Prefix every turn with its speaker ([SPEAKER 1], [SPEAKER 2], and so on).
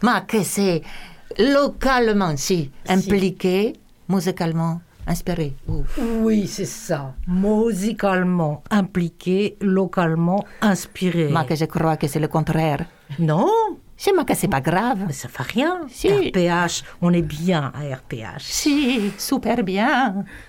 [SPEAKER 1] Ma que c'est localement, si, impliqué, musicalement, inspiré. Ouf.
[SPEAKER 2] Oui, c'est ça. Musicalement impliqué, localement inspiré.
[SPEAKER 1] Ma que je crois que c'est le contraire.
[SPEAKER 2] Non,
[SPEAKER 1] C'est ma que c'est pas grave.
[SPEAKER 2] mais ça fait rien.
[SPEAKER 1] Si.
[SPEAKER 2] RPH, on est bien à RPH.
[SPEAKER 1] Si, super bien.